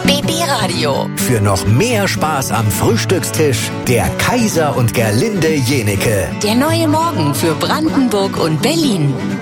BB Radio. Für noch mehr Spaß am Frühstückstisch, der Kaiser und Gerlinde Jenecke. Der neue Morgen für Brandenburg und Berlin.